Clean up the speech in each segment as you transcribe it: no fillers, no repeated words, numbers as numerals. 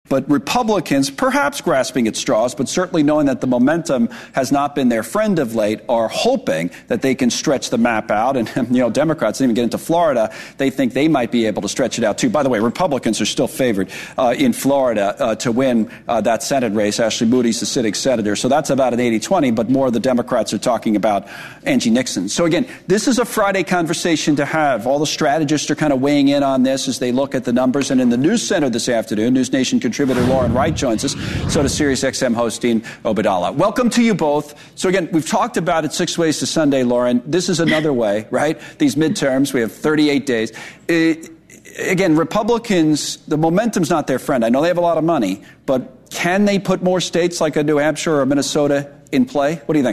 But Republicans, perhaps grasping at straws, but certainly knowing that the momentum has not been their friend of late, are hoping that they can stretch the map out. And, Democrats didn't even get into Florida. They think they might be able to stretch it out, too. By the way, Republicans are still favored in Florida to win that Senate race. Ashley Moody's the sitting senator. So that's about an 80-20, but more of the Democrats are talking about Angie Nixon. So, again, this is a Friday conversation to have. All the strategists are kind of weighing in on this as they look at the numbers. And in the News Center this afternoon, News Nation contributor Lauren Wright joins us. So does SiriusXM host Dean Obeidallah. Welcome to you both. So again, we've talked about it 6 ways to Sunday, Lauren. This is another way, right? These midterms, we have 38 days. Again, Republicans, the momentum's not their friend. I know they have a lot of money, but can they put more states like a New Hampshire or Minnesota in play? What do you think?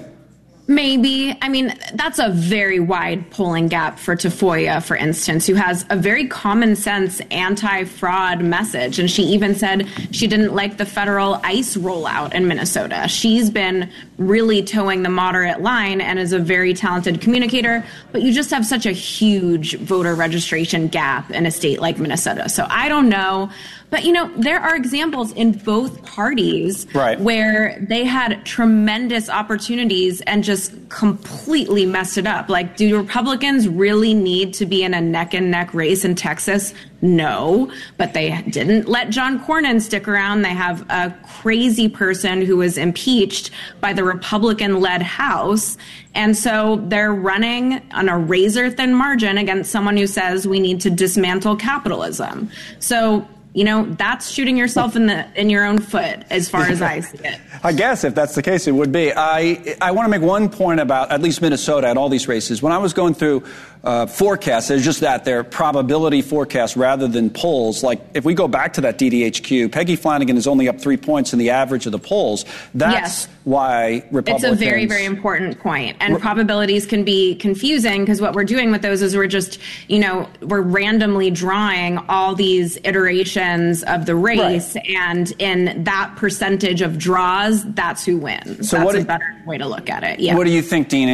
Maybe. I mean, that's a very wide polling gap for Tafoya, for instance, who has a very common sense anti-fraud message. And she even said she didn't like the federal ICE rollout in Minnesota. She's been really towing the moderate line and is a very talented communicator. But you just have such a huge voter registration gap in a state like Minnesota. So I don't know. But, there are examples in both parties where they had tremendous opportunities and just completely messed it up. Like, do Republicans really need to be in a neck-and-neck race in Texas? No, but they didn't let John Cornyn stick around. They have a crazy person who was impeached by the Republican-led House. And so they're running on a razor-thin margin against someone who says we need to dismantle capitalism. So that's shooting yourself in your own foot as far as I see it. I guess if that's the case, it would be. I want to make one point about at least Minnesota and all these races. When I was going through forecasts, there's just that they're probability forecasts rather than polls. Like if we go back to that DDHQ, Peggy Flanagan is only up 3 points in the average of the polls. That's why Republicans... It's a very, very important point. And probabilities can be confusing because what we're doing with those is we're just, we're randomly drawing all these iterations of the race. Right. And in that percentage of draws, that's who wins. So that's a better way to look at it. Yeah. What do you think, Dean?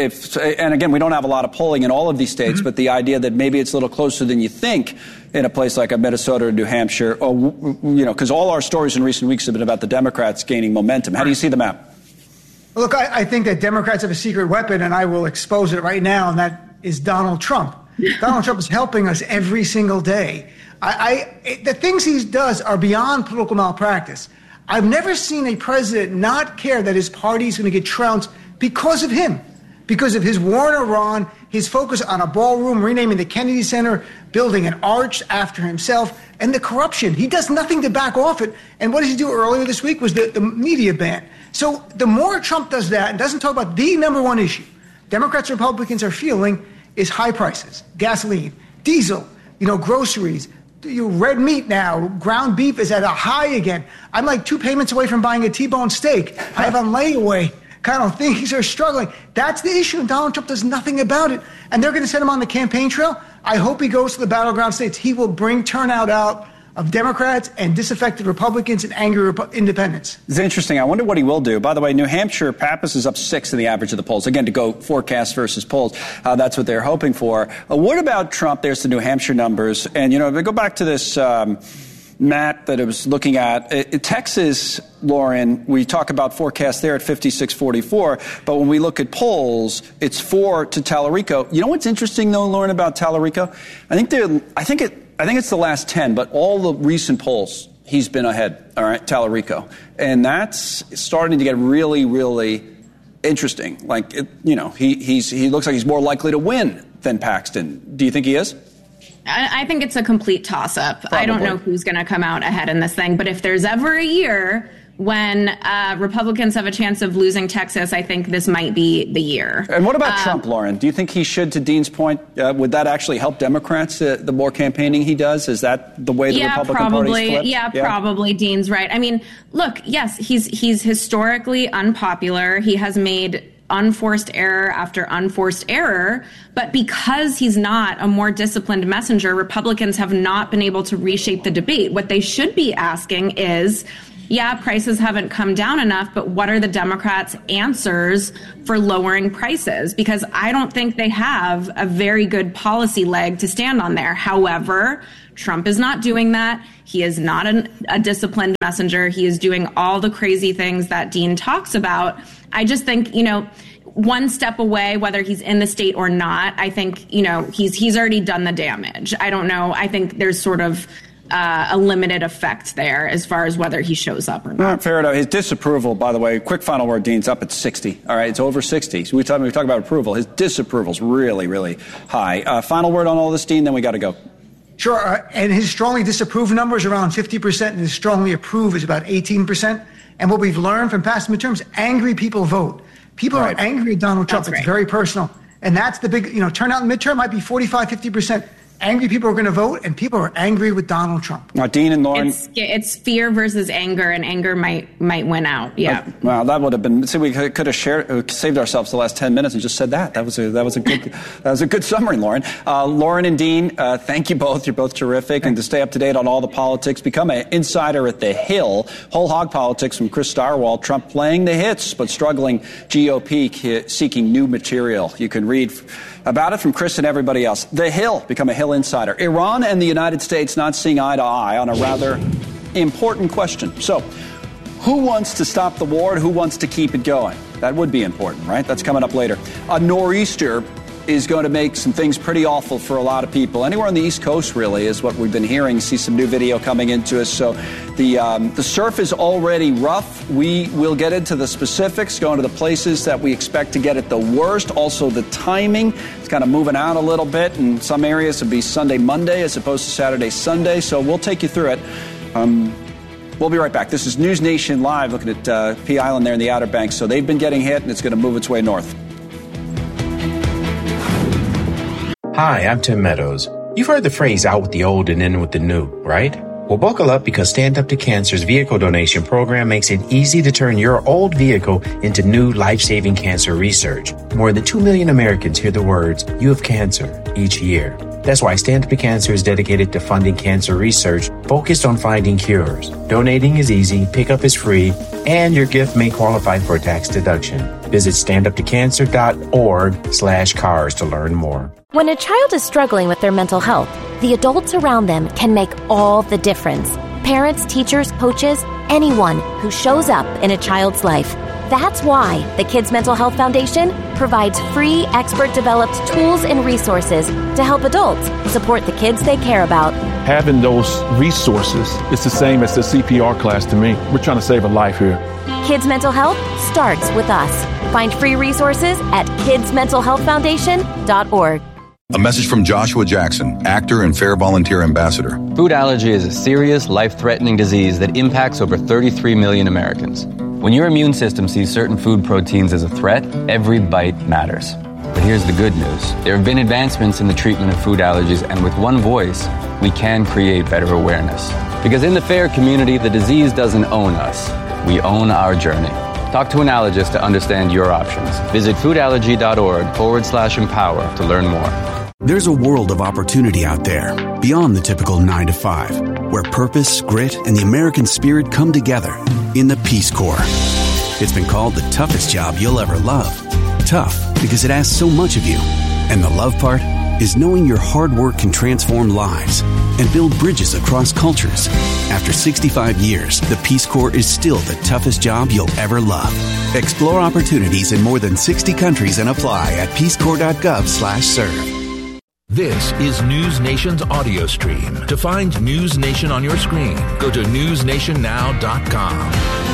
And again, we don't have a lot of polling in all of these states, but the idea that maybe it's a little closer than you think in a place like a Minnesota or New Hampshire, or, because all our stories in recent weeks have been about the Democrats gaining momentum. How do you see the map? Look, I think that Democrats have a secret weapon, and I will expose it right now, and that is Donald Trump. Donald Trump is helping us every single day. The things he does are beyond political malpractice. I've never seen a president not care that his party is going to get trounced because of him, because of his war on Iran, his focus on a ballroom, renaming the Kennedy Center, building an arch after himself, and the corruption. He does nothing to back off it. And what did he do earlier this week was the media ban. So the more Trump does that and doesn't talk about the number one issue Democrats and Republicans are feeling is high prices, gasoline, diesel, groceries, red meat now, ground beef is at a high again. I'm like 2 payments away from buying a T-bone steak. I have on layaway. Kind of things are struggling. That's the issue, and Donald Trump does nothing about it. And they're going to send him on the campaign trail. I hope he goes to the battleground states. He will bring turnout out of Democrats and disaffected Republicans and angry independents. It's interesting. I wonder what he will do. By the way, New Hampshire, Pappas is up 6 in the average of the polls. Again, to go forecast versus polls, that's what they're hoping for. What about Trump? There's the New Hampshire numbers. And, if we go back to this map that I was looking at, Texas, Lauren, we talk about forecasts there at 56-44, but when we look at polls, it's 4 to Tallarico. You know what's interesting, though, Lauren, about Tallarico? I think it's the last 10, but all the recent polls, he's been ahead, all right, Tallarico. And that's starting to get really, really interesting. Like, he looks like he's more likely to win than Paxton. Do you think he is? I think it's a complete toss-up. Probably. I don't know who's going to come out ahead in this thing, but if there's ever a year when Republicans have a chance of losing Texas, I think this might be the year. And what about Trump, Lauren? Do you think he should, to Dean's point, would that actually help Democrats, the more campaigning he does? Is that the way the Republican Party's flipped? Yeah, probably. Dean's right. I mean, look, yes, he's historically unpopular. He has made unforced error after unforced error, but because he's not a more disciplined messenger, Republicans have not been able to reshape the debate. What they should be asking is, prices haven't come down enough, but what are the Democrats' answers for lowering prices? Because I don't think they have a very good policy leg to stand on there. However, Trump is not doing that. He is not a disciplined messenger. He is doing all the crazy things that Dean talks about. I just think, one step away, whether he's in the state or not, I think, he's already done the damage. I don't know. I think there's sort of a limited effect there as far as whether he shows up or not. Fair enough. His disapproval, by the way, quick final word, Dean's up at 60. All right, it's over 60. So we talk about approval. His disapproval's really, really high. Final word on all this, Dean, then we got to go. Sure. And his strongly disapprove number is around 50%, and his strongly approve is about 18%. And what we've learned from past midterms, angry people vote. People are angry at Donald Trump. It's very personal. And that's the big, turnout in midterm might be 45, 50%. Angry people are going to vote, and people are angry with Donald Trump. Dean and Lauren. It's fear versus anger, and anger might win out. Yeah. Well, that would have been. See, we could have saved ourselves the last 10 minutes and just said that. That was a good summary, Lauren. Lauren and Dean, thank you both. You're both terrific. And to stay up to date on all the politics, become an insider at The Hill. Whole hog politics from Chris Starwall. Trump playing the hits, but struggling GOP seeking new material. You can read about it from Chris and everybody else. The Hill, become a Hill insider. Iran and the United States not seeing eye to eye on a rather important question. So, who wants to stop the war and who wants to keep it going? That would be important, right? That's coming up later. A nor'easter is going to make some things pretty awful for a lot of people. Anywhere on the East Coast, really, is what we've been hearing. See some new video coming into us. So the surf is already rough. We will get into the specifics, going to the places that we expect to get it the worst. Also, the timing is kind of moving out a little bit. In some areas, it'll be Sunday, Monday, as opposed to Saturday, Sunday. So we'll take you through it. We'll be right back. This is News Nation Live, looking at Pea Island there in the Outer Banks. So they've been getting hit, and it's going to move its way north. Hi, I'm Tim Meadows. You've heard the phrase out with the old and in with the new, right? Well, buckle up because Stand Up to Cancer's vehicle donation program makes it easy to turn your old vehicle into new life-saving cancer research. More than 2 million Americans hear the words, "You have cancer," each year. That's why Stand Up to Cancer is dedicated to funding cancer research focused on finding cures. Donating is easy, pickup is free, and your gift may qualify for a tax deduction. Visit standuptocancer.org/cars to learn more. When a child is struggling with their mental health, the adults around them can make all the difference. Parents, teachers, coaches, anyone who shows up in a child's life. That's why the Kids Mental Health Foundation provides free, expert-developed tools and resources to help adults support the kids they care about. Having those resources is the same as the CPR class to me. We're trying to save a life here. Kids Mental Health starts with us. Find free resources at kidsmentalhealthfoundation.org. A message from Joshua Jackson, actor and Fair Volunteer Ambassador. Food allergy is a serious, life-threatening disease that impacts over 33 million Americans. When your immune system sees certain food proteins as a threat, every bite matters. But here's the good news. There have been advancements in the treatment of food allergies, and with one voice, we can create better awareness. Because in the FAIR community, the disease doesn't own us. We own our journey. Talk to an allergist to understand your options. Visit foodallergy.org/empower to learn more. There's a world of opportunity out there, beyond the typical 9 to 5, where purpose, grit, and the American spirit come together in the Peace Corps. It's been called the toughest job you'll ever love. Tough because it asks so much of you. And the love part is knowing your hard work can transform lives and build bridges across cultures. After 65 years, the Peace Corps is still the toughest job you'll ever love. Explore opportunities in more than 60 countries and apply at peacecorps.gov/serve. This is News Nation's audio stream. To find News Nation on your screen, go to newsnationnow.com.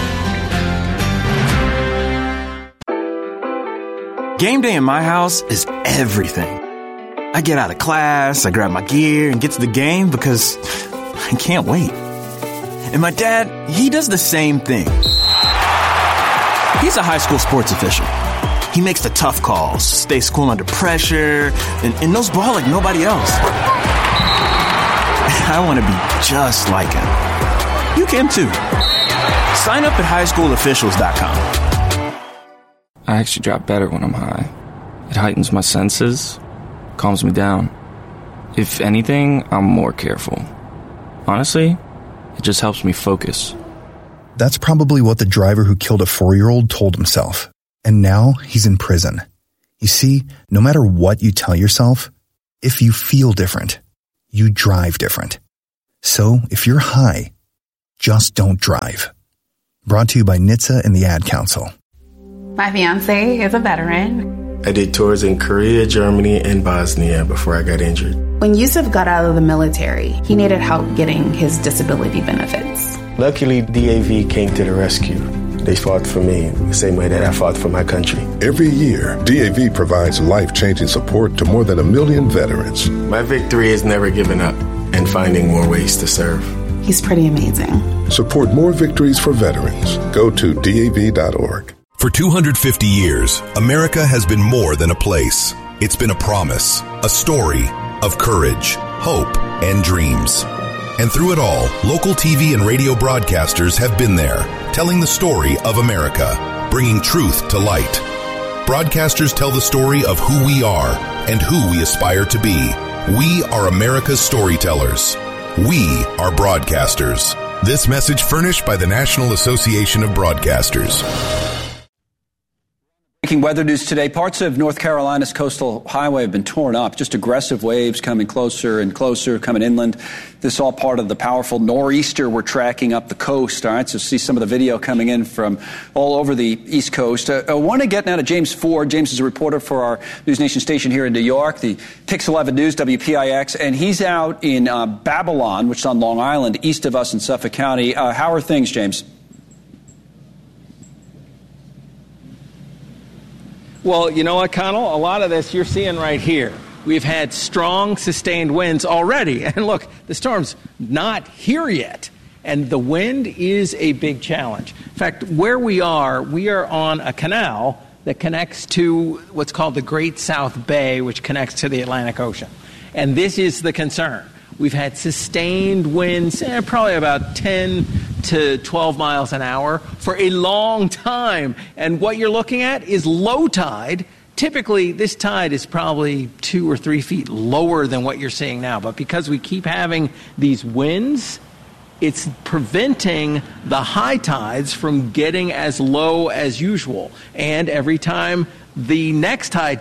Game day in my house is everything. I get out of class, I grab my gear, and get to the game because I can't wait. And my dad, he does the same thing. He's a high school sports official. He makes the tough calls, stays cool under pressure, and knows ball like nobody else. I want to be just like him. You can too. Sign up at highschoolofficials.com. I actually drop better when I'm high. It heightens my senses, calms me down. If anything, I'm more careful. Honestly, it just helps me focus. That's probably what the driver who killed a 4-year-old told himself. And now he's in prison. You see, no matter what you tell yourself, if you feel different, you drive different. So if you're high, just don't drive. Brought to you by NHTSA and the Ad Council. My fiance is a veteran. I did tours in Korea, Germany, and Bosnia before I got injured. When Yusuf got out of the military, he needed help getting his disability benefits. Luckily, DAV came to the rescue. They fought for me the same way that I fought for my country. Every year, DAV provides life-changing support to more than 1 million veterans. My victory is never giving up and finding more ways to serve. He's pretty amazing. Support more victories for veterans. Go to DAV.org. For 250 years, America has been more than a place. It's been a promise, a story of courage, hope, and dreams. And through it all, local TV and radio broadcasters have been there, telling the story of America, bringing truth to light. Broadcasters tell the story of who we are and who we aspire to be. We are America's storytellers. We are broadcasters. This message furnished by the National Association of Broadcasters. Breaking weather news today. Parts of North Carolina's coastal highway have been torn up. Just aggressive waves coming closer and closer, coming inland. This is all part of the powerful nor'easter we're tracking up the coast. All right, so see some of the video coming in from all over the East Coast. I want to get now to James Ford. James is a reporter for our News Nation station here in New York, the Pix 11 News, WPIX, and he's out in Babylon, which is on Long Island, east of us in Suffolk County. How are things, James? Well, you know what, Connell? A lot of this you're seeing right here. We've had strong, sustained winds already. And look, the storm's not here yet. And the wind is a big challenge. In fact, where we are on a canal that connects to what's called the Great South Bay, which connects to the Atlantic Ocean. And this is the concern. We've had sustained winds, probably about 10 to 12 miles an hour for a long time. And what you're looking at is low tide. Typically, this tide is probably 2 or 3 feet lower than what you're seeing now. But because we keep having these winds, it's preventing the high tides from getting as low as usual. And every time the next high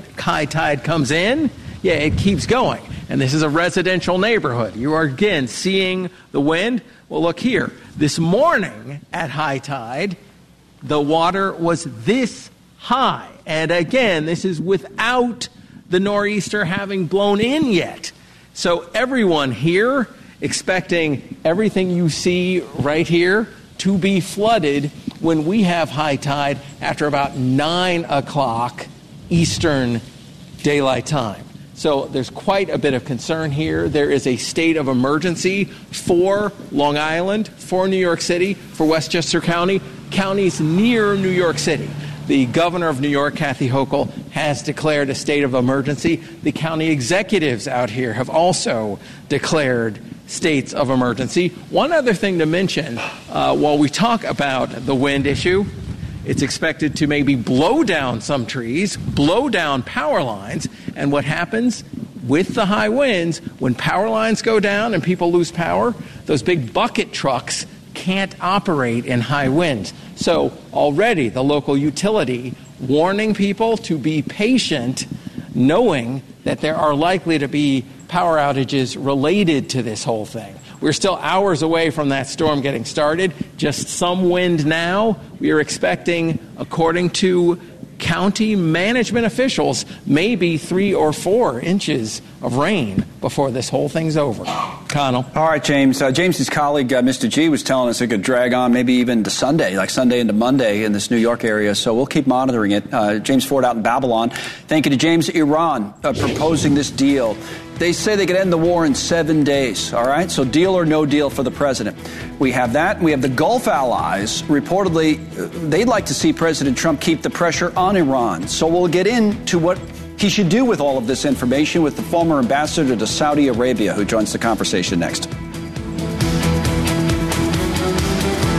tide comes in, it keeps going. And this is a residential neighborhood. You are, again, seeing the wind. Well, look here. This morning at high tide, the water was this high. And again, this is without the nor'easter having blown in yet. So everyone here expecting everything you see right here to be flooded when we have high tide after about 9 o'clock Eastern Daylight Time. So there's quite a bit of concern here. There is a state of emergency for Long Island, for New York City, for Westchester County, counties near New York City. The governor of New York, Kathy Hochul, has declared a state of emergency. The county executives out here have also declared states of emergency. One other thing to mention, while we talk about the wind issue, it's expected to maybe blow down some trees, blow down power lines. And what happens with the high winds, when power lines go down and people lose power, those big bucket trucks can't operate in high winds. So already the local utility warning people to be patient, knowing that there are likely to be power outages related to this whole thing. We're still hours away from that storm getting started. Just some wind now. We are expecting, according to county management officials, maybe 3 or 4 inches of rain before this whole thing's over. Connell. All right, James. James's colleague, Mr. G, was telling us it could drag on maybe even to Sunday, like Sunday into Monday in this New York area. So we'll keep monitoring it. James Ford out in Babylon. Thank you to James. Iran proposing this deal. They say they could end the war in 7 days, all right? So deal or no deal for the president. We have that. We have the Gulf allies. Reportedly, they'd like to see President Trump keep the pressure on Iran. So we'll get into what he should do with all of this information with the former ambassador to Saudi Arabia, who joins the conversation next.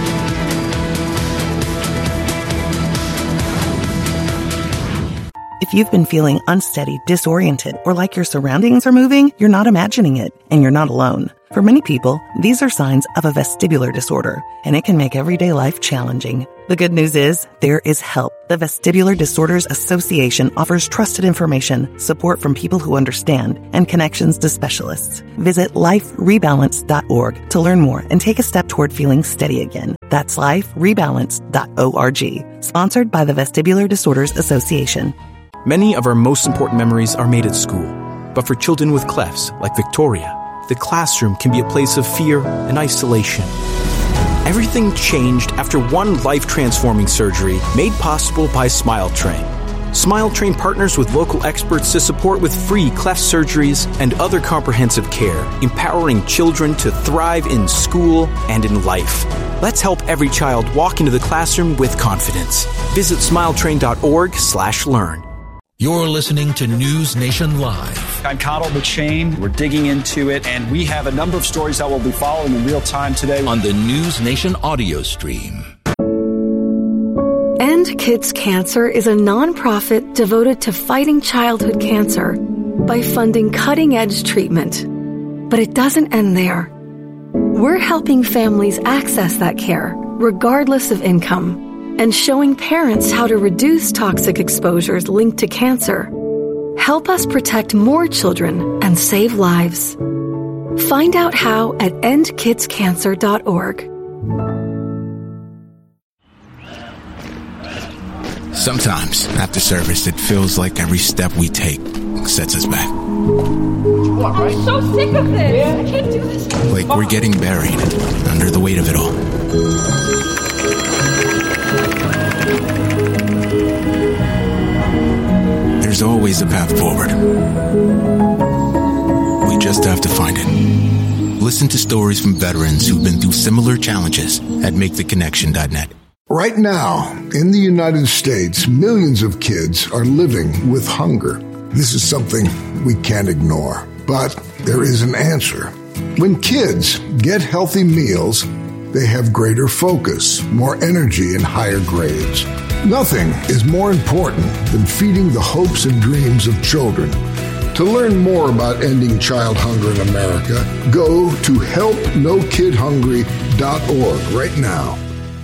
If If you've been feeling unsteady, disoriented, or like your surroundings are moving, you're not imagining it, and you're not alone. For many people, these are signs of a vestibular disorder, and it can make everyday life challenging. The good news is, there is help. The Vestibular Disorders Association offers trusted information, support from people who understand, and connections to specialists. Visit liferebalance.org to learn more and take a step toward feeling steady again. That's liferebalance.org. Sponsored by the Vestibular Disorders Association. Many of our most important memories are made at school. But for children with clefts, like Victoria, the classroom can be a place of fear and isolation. Everything changed after one life-transforming surgery made possible by SmileTrain. SmileTrain partners with local experts to support with free cleft surgeries and other comprehensive care, empowering children to thrive in school and in life. Let's help every child walk into the classroom with confidence. Visit smiletrain.org/learn. You're listening to News Nation Live. I'm Connell McShane. We're digging into it, and we have a number of stories that we'll be following in real time today on the News Nation audio stream. End Kids Cancer is a nonprofit devoted to fighting childhood cancer by funding cutting-edge treatment. But it doesn't end there. We're helping families access that care, regardless of income, and showing parents how to reduce toxic exposures linked to cancer. Help us protect more children and save lives. Find out how at endkidscancer.org. Sometimes, after service, it feels like every step we take sets us back. I'm so sick of this. I can't do this. Like we're getting buried under the weight of it all. There's always a path forward. We just have to find it. Listen to stories from veterans who've been through similar challenges at MakeTheConnection.net. Right now, in the United States, millions of kids are living with hunger. This is something we can't ignore, but there is an answer. When kids get healthy meals, they have greater focus, more energy, and higher grades. Nothing is more important than feeding the hopes and dreams of children. To learn more about ending child hunger in America, go to helpnokidhungry.org right now.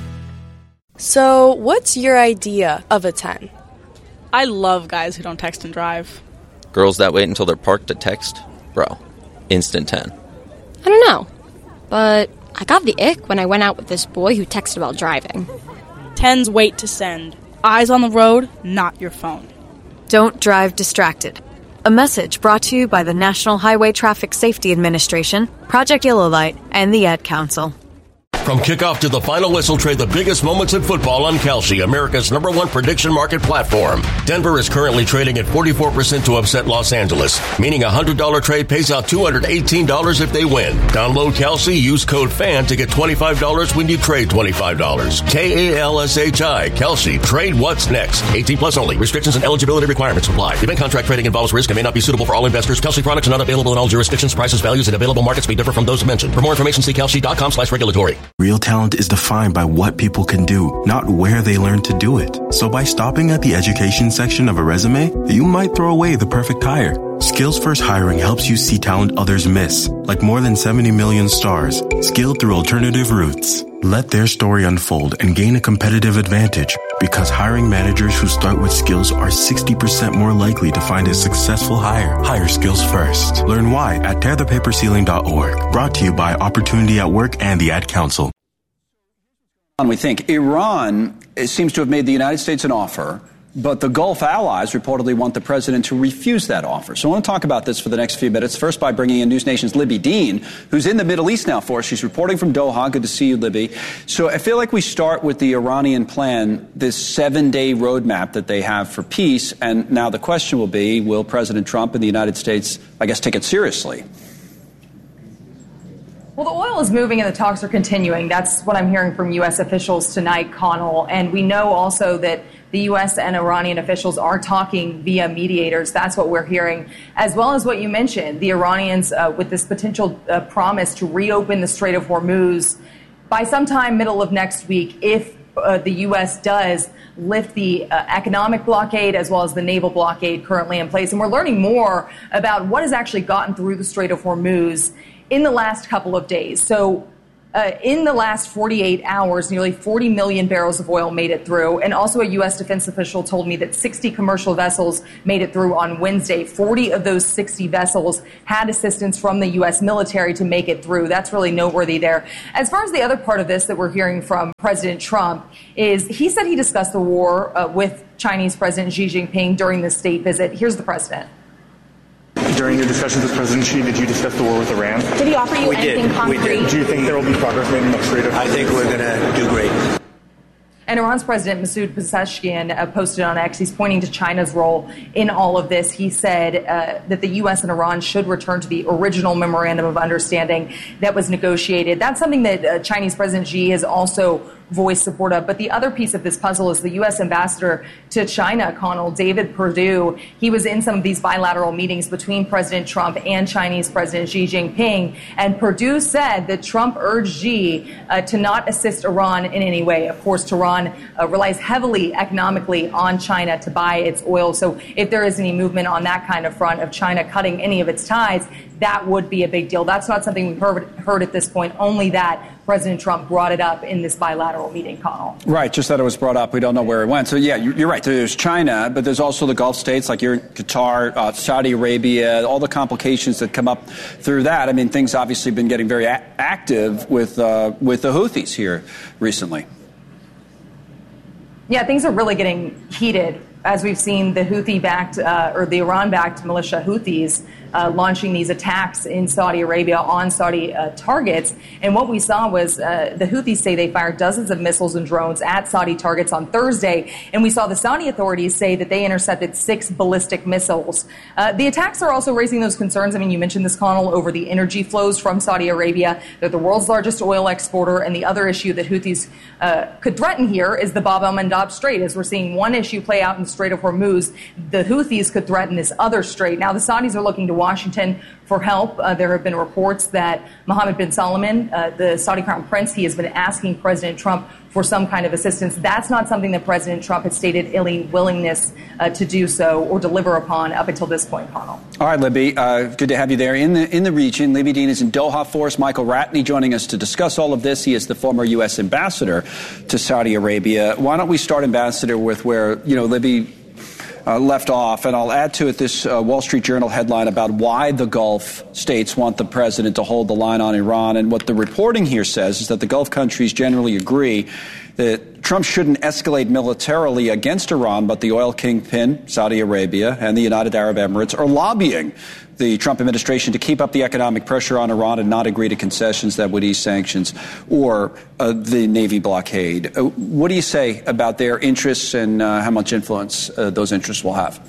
So, what's your idea of a 10? I love guys who don't text and drive. Girls that wait until they're parked to text? Bro, instant 10. I don't know, but I got the ick when I went out with this boy who texted while driving. 10s wait to send. Eyes on the road, not your phone. Don't drive distracted. A message brought to you by the National Highway Traffic Safety Administration, Project Yellow Light, and the Ad Council. From kickoff to the final whistle, trade the biggest moments in football on Kalshi, America's #1 prediction market platform. Denver is currently trading at 44% to upset Los Angeles, meaning a $100 trade pays out $218 if they win. Download Kalshi, use code FAN to get $25 when you trade $25. KALSHI, Kalshi, trade what's next. 18 plus only. Restrictions and eligibility requirements apply. Event contract trading involves risk and may not be suitable for all investors. Kalshi products are not available in all jurisdictions. Prices, values, and available markets may differ from those mentioned. For more information, see kalshi.com/regulatory. Real talent is defined by what people can do, not where they learn to do it. So by stopping at the education section of a resume, you might throw away the perfect hire. Skills First Hiring helps you see talent others miss, like more than 70 million stars, skilled through alternative routes. Let their story unfold and gain a competitive advantage, because hiring managers who start with skills are 60% more likely to find a successful hire. Hire skills first. Learn why at tearthepaperceiling.org. Brought to you by Opportunity at Work and the Ad Council. We think Iran seems to have made the United States an offer, but the Gulf allies reportedly want the president to refuse that offer. So I want to talk about this for the next few minutes. First, by bringing in News Nation's Libby Dean, who's in the Middle East now for us. She's reporting from Doha. Good to see you, Libby. So I feel like we start with the Iranian plan, this 7-day roadmap that they have for peace. And now the question will be, will President Trump and the United States, I guess, take it seriously? Well, the oil is moving and the talks are continuing. That's what I'm hearing from U.S. officials tonight, Connell. And we know also that the U.S. and Iranian officials are talking via mediators. That's what we're hearing, as well as what you mentioned, the Iranians with this potential promise to reopen the Strait of Hormuz by sometime middle of next week if the U.S. does lift the economic blockade as well as the naval blockade currently in place. And we're learning more about what has actually gotten through the Strait of Hormuz in the last couple of days. So in the last 48 hours, nearly 40 million barrels of oil made it through. And also a U.S. defense official told me that 60 commercial vessels made it through on Wednesday. 40 of those 60 vessels had assistance from the U.S. military to make it through. That's really noteworthy there. As far as the other part of this that we're hearing from President Trump is he said he discussed the war with Chinese President Xi Jinping during the state visit. Here's the president. During your discussions with President Xi, did you discuss the war with Iran? Did he offer you anything concrete? We did. Do you think there will be progress made in the Strait of Hormuz? I think we're going to do great. And Iran's President Masoud Pezeshkian posted on X. He's pointing to China's role in all of this. He said that the U.S. and Iran should return to the original memorandum of understanding that was negotiated. That's something that Chinese President Xi has also voiced support of. But the other piece of this puzzle is the U.S. ambassador to China, Connell, David Perdue. He was in some of these bilateral meetings between President Trump and Chinese President Xi Jinping. And Perdue said that Trump urged Xi to not assist Iran in any way. Of course, Tehran relies heavily economically on China to buy its oil. So if there is any movement on that kind of front of China cutting any of its ties, that would be a big deal. That's not something we've heard at this point, only that President Trump brought it up in this bilateral meeting, Connell. Right, just that it was brought up. We don't know where it went. So, yeah, you're right. There's China, but there's also the Gulf states like Qatar, Saudi Arabia, all the complications that come up through that. I mean, things obviously been getting very active with the Houthis here recently. Yeah, things are really getting heated as we've seen the Houthi-backed or the Iran-backed militia Houthis launching these attacks in Saudi Arabia on Saudi targets. And what we saw was the Houthis say they fired dozens of missiles and drones at Saudi targets on Thursday. And we saw the Saudi authorities say that they intercepted 6 ballistic missiles. The attacks are also raising those concerns. I mean, you mentioned this, Connell, over the energy flows from Saudi Arabia. They're the world's largest oil exporter. And the other issue that Houthis could threaten here is the Bab el-Mandab Strait. As we're seeing one issue play out in the Strait of Hormuz, the Houthis could threaten this other strait. Now, the Saudis are looking to Washington for help. There have been reports that Mohammed bin Salman, the Saudi Crown Prince, he has been asking President Trump for some kind of assistance. That's not something that President Trump has stated any willingness to do so or deliver upon up until this point, Connell. All right, Libby, good to have you there in the region. Libby Dean is in Doha for us. Michael Ratney joining us to discuss all of this. He is the former U.S. ambassador to Saudi Arabia. Why don't we start, Ambassador, with where, Libby left off, and I'll add to it this Wall Street Journal headline about why the Gulf states want the president to hold the line on Iran. And what the reporting here says is that the Gulf countries generally agree that Trump shouldn't escalate militarily against Iran, but the oil kingpin, Saudi Arabia, and the United Arab Emirates are lobbying the Trump administration to keep up the economic pressure on Iran and not agree to concessions that would ease sanctions or the Navy blockade. What do you say about their interests and how much influence those interests will have?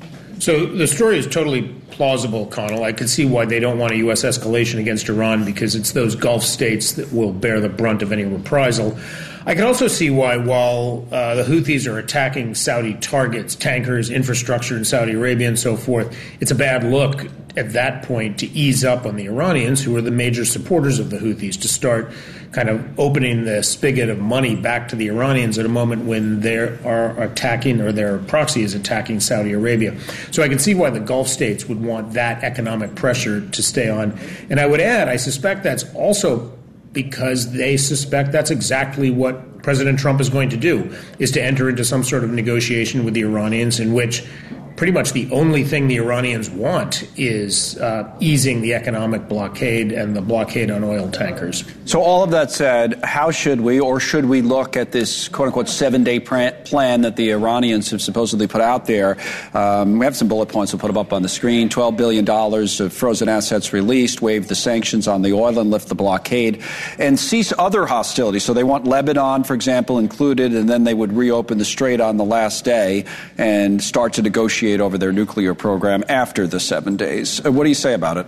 So the story is totally plausible, Connell. I can see why they don't want a U.S. escalation against Iran, because it's those Gulf states that will bear the brunt of any reprisal. I can also see why, while the Houthis are attacking Saudi targets, tankers, infrastructure in Saudi Arabia and so forth, it's a bad look at that point to ease up on the Iranians, who are the major supporters of the Houthis, to start kind of opening the spigot of money back to the Iranians at a moment when they are attacking, or their proxy is attacking, Saudi Arabia. So I can see why the Gulf states would want that economic pressure to stay on. And I would add, I suspect that's also because they suspect that's exactly what President Trump is going to do, is to enter into some sort of negotiation with the Iranians in which pretty much the only thing the Iranians want is easing the economic blockade and the blockade on oil tankers. So all of that said, how should we, or should we look at this quote-unquote 7-day plan that the Iranians have supposedly put out there? We have some bullet points. We'll put them up on the screen. $12 billion of frozen assets released, waive the sanctions on the oil and lift the blockade, and cease other hostilities. So they want Lebanon, for example, included, and then they would reopen the strait on the last day and start to negotiate over their nuclear program after the 7 days. What do you say about it?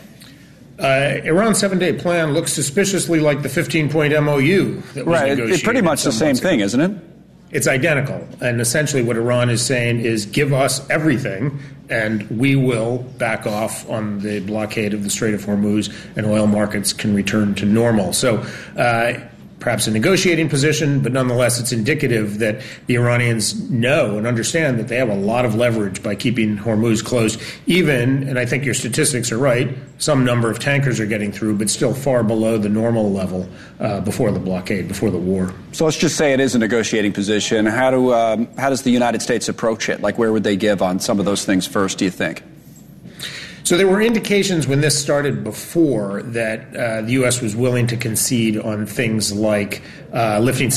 Iran's 7-day plan looks suspiciously like the 15-point MOU that was negotiated. It's pretty much the same thing, isn't it? It's identical. And essentially what Iran is saying is, give us everything and we will back off on the blockade of the Strait of Hormuz and oil markets can return to normal. So perhaps a negotiating position, but nonetheless it's indicative that the Iranians know and understand that they have a lot of leverage by keeping Hormuz closed. Even, and I think your statistics are right, some number of tankers are getting through, but still far below the normal level before the blockade, before the war. So let's just say it is a negotiating position. How does the United States approach it? Like, where would they give on some of those things first, do you think? So there were indications when this started before that the U.S. was willing to concede on things like lifting